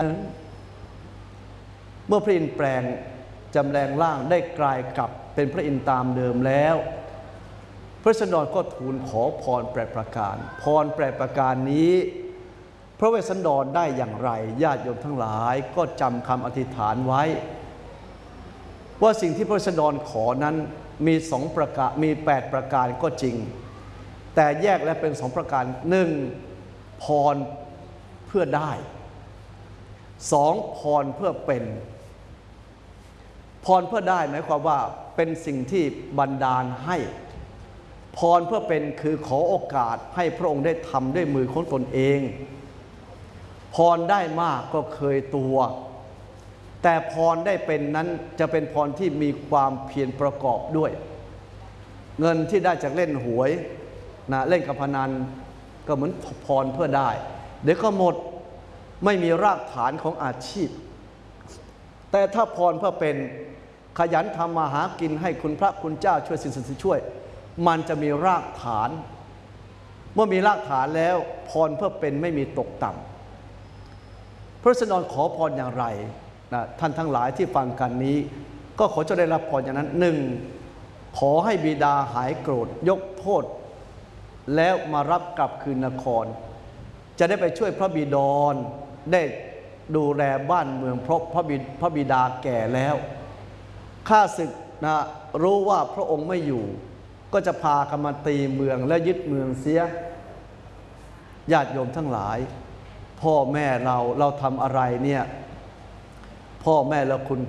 เมื่อพระอินทร์แปลงจำแรงร่างได้กลายกลับเป็นพระอินทร์ตามเดิมแล้วพระราษฎรก็ทูลขอพรแปดประการพรแปดประการนี้พระเวสสันดรได้อย่างไรญาติโยมทั้งหลายก็จำคำอธิษฐานไว้ว่าสิ่งที่พระเวสสันดรขอนั้นมี2ประการมี8ประการก็จริงแต่แยกและเป็น2ประการ1พรเพื่อได้2พรเพื่อเป็นพรเพื่อได้หมายความว่าเป็นสิ่งที่บันดาลให้พรเพื่อเป็นคือขอโอกาสให้พระองค์ได้ทำด้วยมือของตนเองพรได้มากก็เคยตัวแต่พรได้เป็นนั้นจะเป็นพรที่มีความเพียรประกอบด้วยเงินที่ได้จากเล่นหวยนะเล่นการพนันก็เหมือนพรเพื่อได้เดี๋ยวก็หมดไม่มีรากฐานของอาชีพแต่ถ้าพรเพื่อเป็นขยันทำมาหากินให้คุณพระคุณเจ้าช่วยสิ่งศักดิ์สิทธิ์ช่วยมันจะมีรากฐานเมื่อมีรากฐานแล้วพรเพื่อเป็นไม่มีตกต่ำพระราษฎรขอพรอย่างไรนะท่านทั้งหลายที่ฟังกันนี้ก็ขอจะได้รับพรอย่างนั้น1ขอให้บิดาหายโกรธยกโทษแล้วมารับกลับคืนนครจะได้ไปช่วยพระบิดรได้ดูแลบ้านเมืองเพราะพระบิดาแก่แล้วข้าศึกนะรู้ว่าพระองค์ไม่อยู่ก็จะพากันมาตีเมืองและยึดเมืองเสียญาติโยมทั้งหลายพ่อแม่เราทำอะไรเนี่ยพ่อแม่เราคุณ